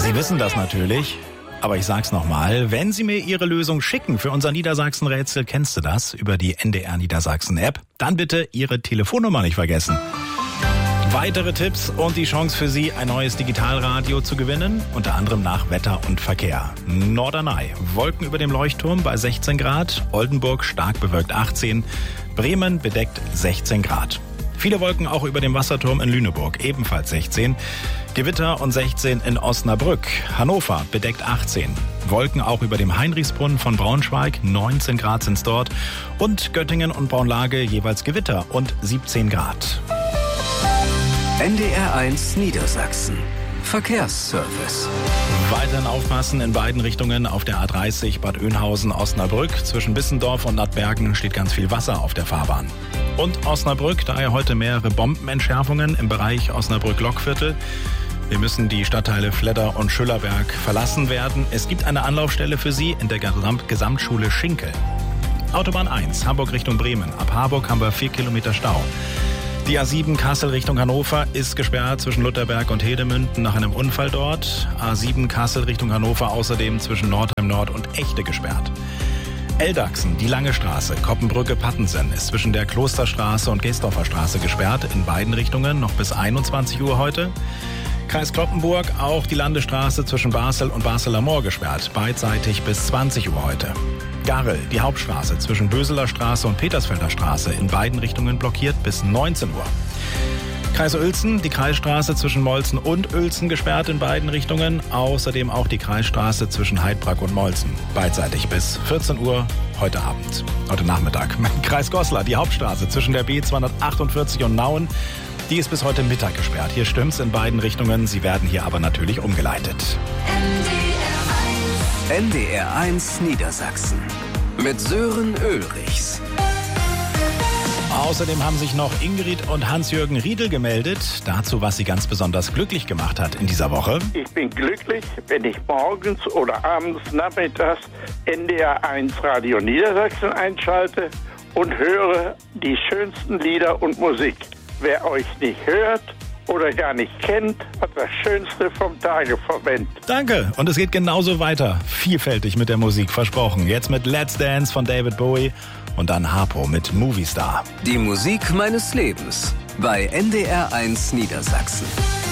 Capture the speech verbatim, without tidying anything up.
Sie wissen das natürlich, aber ich sag's nochmal. Wenn Sie mir Ihre Lösung schicken für unser Niedersachsen-Rätsel, kennst du das, über die N D R Niedersachsen-App, dann bitte Ihre Telefonnummer nicht vergessen. Weitere Tipps und die Chance für Sie, ein neues Digitalradio zu gewinnen, unter anderem nach Wetter und Verkehr. Norderney, Wolken über dem Leuchtturm bei sechzehn Grad, Oldenburg stark bewölkt achtzehn, Bremen bedeckt sechzehn Grad. Viele Wolken auch über dem Wasserturm in Lüneburg, ebenfalls sechzehn. Gewitter und sechzehn in Osnabrück. Hannover bedeckt achtzehn. Wolken auch über dem Heinrichsbrunnen von Braunschweig, neunzehn Grad sind's dort. Und Göttingen und Braunlage jeweils Gewitter und siebzehn Grad. N D R eins Niedersachsen. Verkehrsservice. Weiterhin aufpassen in beiden Richtungen auf der A dreißig Bad Oeynhausen-Osnabrück. Zwischen Bissendorf und Nattbergen steht ganz viel Wasser auf der Fahrbahn. Und Osnabrück, daher heute mehrere Bombenentschärfungen im Bereich Osnabrück-Lockviertel. Wir müssen die Stadtteile Fledder und Schüllerberg verlassen werden. Es gibt eine Anlaufstelle für Sie in der Gesamt- Gesamtschule Schinkel. Autobahn eins, Hamburg Richtung Bremen. Ab Harburg haben wir vier Kilometer Stau. Die A sieben Kassel Richtung Hannover ist gesperrt zwischen Lutherberg und Hedemünden nach einem Unfall dort. A sieben Kassel Richtung Hannover außerdem zwischen Nordheim Nord und Echte gesperrt. Eldachsen, die Lange Straße, Koppenbrücke-Pattensen ist zwischen der Klosterstraße und Geesdorfer Straße gesperrt, in beiden Richtungen noch bis einundzwanzig Uhr heute. Kreis Cloppenburg, auch die Landesstraße zwischen Basel und Basler Moor gesperrt, beidseitig bis zwanzig Uhr heute. Garrel, die Hauptstraße zwischen Böseler Straße und Petersfelder Straße, in beiden Richtungen blockiert bis neunzehn Uhr. Kreis Uelzen, die Kreisstraße zwischen Molzen und Uelzen gesperrt in beiden Richtungen. Außerdem auch die Kreisstraße zwischen Heidbrak und Molzen. Beidseitig bis vierzehn Uhr heute Abend, heute Nachmittag. Kreis Goslar, die Hauptstraße zwischen der B zweihundertachtundvierzig und Nauen. Die ist bis heute Mittag gesperrt. Hier stimmt's in beiden Richtungen. Sie werden hier aber natürlich umgeleitet. N D R eins Niedersachsen. Mit Sören Ulrichs. Außerdem haben sich noch Ingrid und Hans-Jürgen Riedel gemeldet. Dazu, was sie ganz besonders glücklich gemacht hat in dieser Woche. Ich bin glücklich, wenn ich morgens oder abends nachmittags N D R eins Radio Niedersachsen einschalte und höre die schönsten Lieder und Musik. Wer euch nicht hört oder gar nicht kennt, hat das Schönste vom Tage verwendet. Danke. Und es geht genauso weiter. Vielfältig mit der Musik, versprochen. Jetzt mit Let's Dance von David Bowie und dann Harpo mit Movie Star. Die Musik meines Lebens bei N D R eins Niedersachsen.